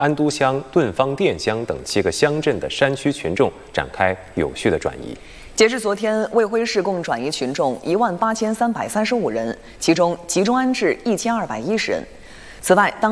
安都乡、顿方店乡等7个乡镇的山区群众展开有序的转移。 截至昨天，卫辉市共转移群众18335人，其中集中安置1210人。此外，